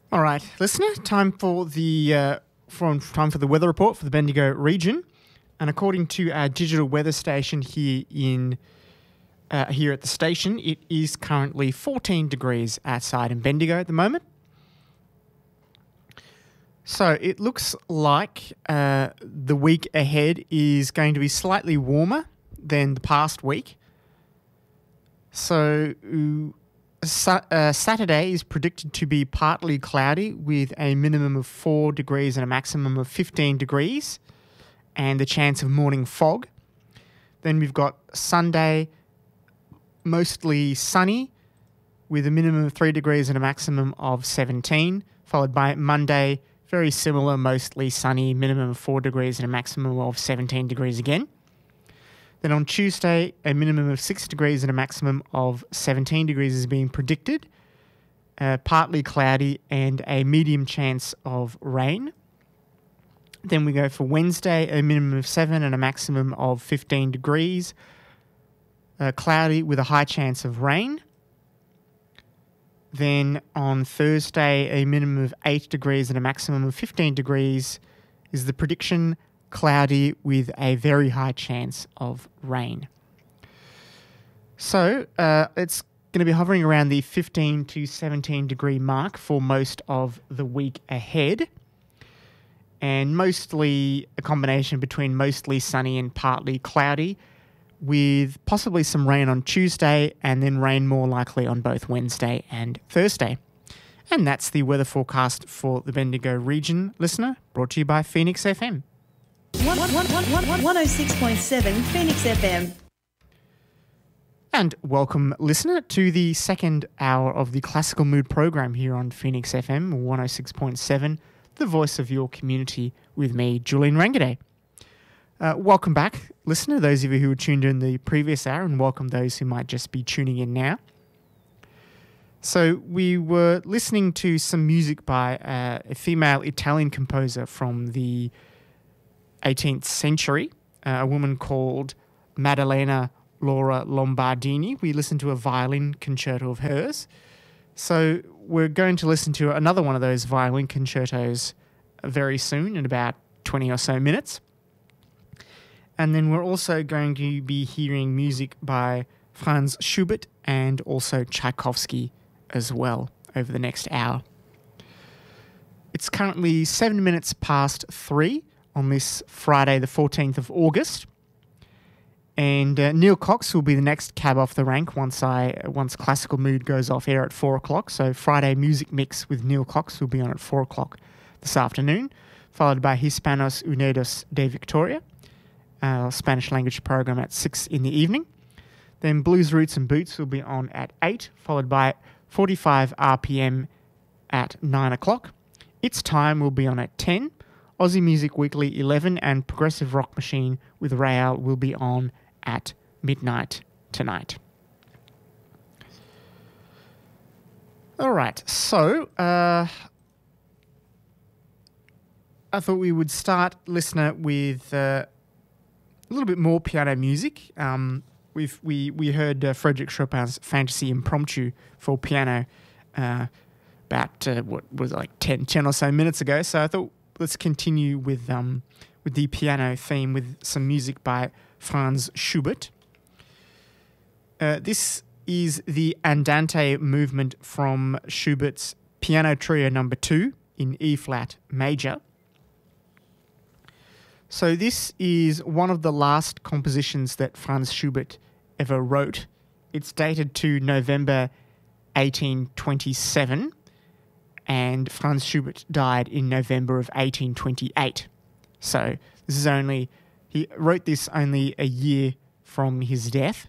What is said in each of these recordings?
All right, listener, time for the weather report for the Bendigo region. And according to our digital weather station here at the station, it is currently 14 degrees outside in Bendigo at the moment. So it looks like the week ahead is going to be slightly warmer than the past week. So Saturday is predicted to be partly cloudy with a minimum of 4 degrees and a maximum of 15 degrees and the chance of morning fog. Then we've got Sunday mostly sunny with a minimum of 3 degrees and a maximum of 17, followed by Monday very similar, mostly sunny, minimum of 4 degrees and a maximum of 17 degrees again. Then on Tuesday, a minimum of 6 degrees and a maximum of 17 degrees is being predicted, partly cloudy and a medium chance of rain. Then we go for Wednesday, a minimum of 7 and a maximum of 15 degrees, cloudy with a high chance of rain. Then on Thursday, a minimum of 8 degrees and a maximum of 15 degrees is the prediction, cloudy with a very high chance of rain. So it's going to be hovering around the 15 to 17 degree mark for most of the week ahead, and mostly a combination between mostly sunny and partly cloudy, with possibly some rain on Tuesday and then rain more likely on both Wednesday and Thursday. And that's the weather forecast for the Bendigo region, listener, brought to you by Phoenix FM. 106.7 Phoenix FM. And welcome, listener, to the second hour of the Classical Mood program here on Phoenix FM 106.7, the voice of your community, with me, Julian Rangaday. Welcome back, listener, those of you who were tuned in the previous hour, and welcome those who might just be tuning in now. So we were listening to some music by a female Italian composer from the 18th century, a woman called Maddalena Laura Lombardini. We listened to a violin concerto of hers. So we're going to listen to another one of those violin concertos very soon, in about 20 or so minutes. And then we're also going to be hearing music by Franz Schubert and also Tchaikovsky as well over the next hour. It's currently 7 minutes past 3 on this Friday, the 14th of August. And Neil Cox will be the next cab off the rank once Classical Mood goes off air at 4 o'clock. So Friday Music Mix with Neil Cox will be on at 4 o'clock this afternoon, followed by Hispanos Unidos de Victoria, Spanish language program at 6 in the evening. Then Blues Roots and Boots will be on at 8, followed by 45 RPM at 9 o'clock. It's Time will be on at 10. Aussie Music Weekly 11 and Progressive Rock Machine with Rael will be on at midnight tonight. All right, so I thought we would start, listener, with a little bit more piano music. We heard Frederick Chopin's Fantasy Impromptu for piano about what was like 10 or so minutes ago. So I thought let's continue with the piano theme with some music by Franz Schubert. This is the Andante movement from Schubert's Piano Trio No. 2 in E-flat major. So this is one of the last compositions that Franz Schubert ever wrote. It's dated to November 1827, and Franz Schubert died in November of 1828. So he wrote this only a year from his death.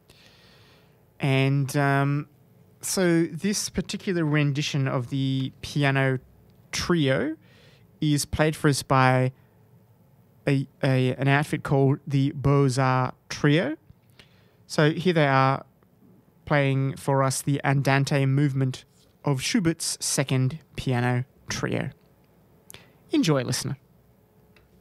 And so this particular rendition of the Piano Trio is played for us by an outfit called the Beaux-Arts Trio. So here they are playing for us the Andante movement of Schubert's second Piano Trio. Enjoy, listener.